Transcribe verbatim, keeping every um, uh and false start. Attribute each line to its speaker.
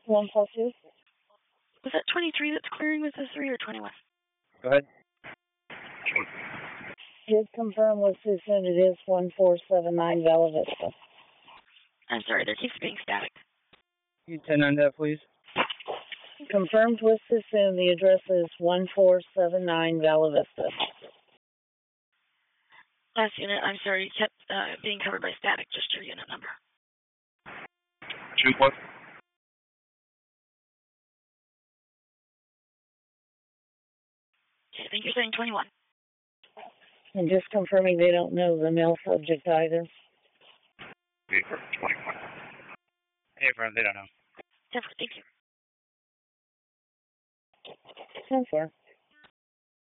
Speaker 1: One plus two.
Speaker 2: Was that twenty-three that's clearing with the three or twenty-one?
Speaker 3: Go ahead.
Speaker 1: Just confirm with Susan it is one four seven nine Bella Vista.
Speaker 2: I'm sorry, there keeps being static.
Speaker 3: Can you ten on that, please?
Speaker 1: Confirmed with Susan, the address is one four seven nine Bella Vista.
Speaker 2: Last unit, I'm sorry, kept uh, being covered by static. Just your unit number.
Speaker 4: Two one.
Speaker 2: Okay, I think you're saying twenty-one.
Speaker 1: And just confirming they don't know the male subject either.
Speaker 4: twenty-one.
Speaker 3: Hey, friend, they don't know.
Speaker 2: Thank you.
Speaker 1: ten four.